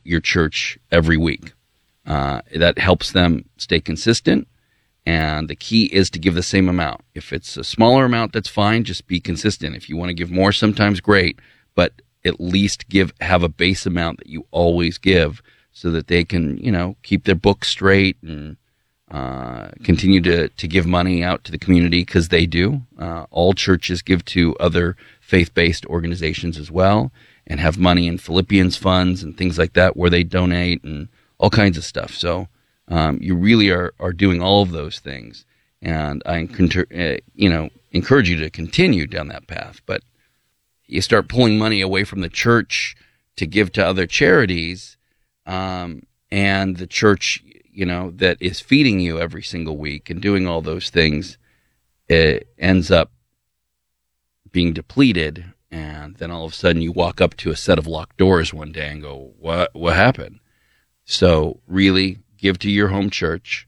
your church every week. That helps them stay consistent. And the key is to give the same amount. If it's a smaller amount, that's fine. Just be consistent. If you want to give more, sometimes great. But at least have a base amount that you always give so that they can, keep their books straight and continue to give money out to the community, because they do. All churches give to other faith-based organizations as well, and have money in Philippians funds and things like that where they donate and all kinds of stuff. So you really are doing all of those things, and I encourage you to continue down that path. But you start pulling money away from the church to give to other charities, and the church, that is feeding you every single week and doing all those things, it ends up being depleted. And then all of a sudden you walk up to a set of locked doors one day and go, what happened? So really give to your home church,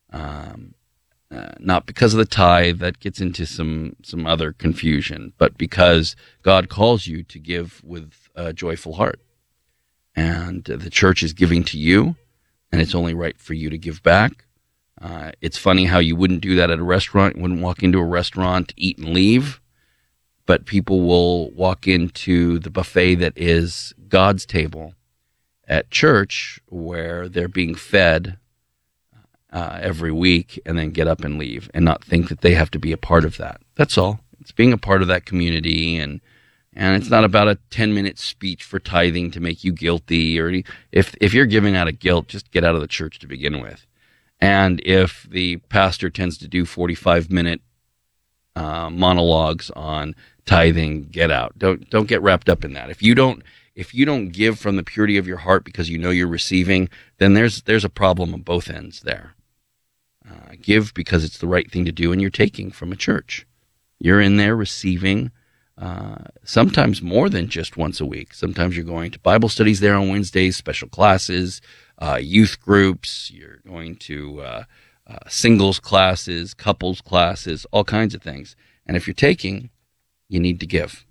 not because of the tithe, that gets into some other confusion, but because God calls you to give with a joyful heart. And the church is giving to you, and it's only right for you to give back. It's funny how you wouldn't do that at a restaurant. You wouldn't walk into a restaurant, eat and leave, but people will walk into the buffet that is God's table at church, where they're being fed every week, and then get up and leave and not think that they have to be a part of that. That's all. It's being a part of that community, and it's not about a 10-minute speech for tithing to make you guilty, or if you're giving out of guilt, just get out of the church to begin with. And if the pastor tends to do 45-minute monologues on tithing, get out. Don't get wrapped up in that. If you don't give from the purity of your heart because you know you're receiving, then there's a problem on both ends there. Give because it's the right thing to do, and you're taking from a church. You're in there receiving, sometimes more than just once a week. Sometimes you're going to Bible studies there on Wednesdays, special classes, youth groups. You're going to singles classes, couples classes, all kinds of things. And if you're taking, you need to give.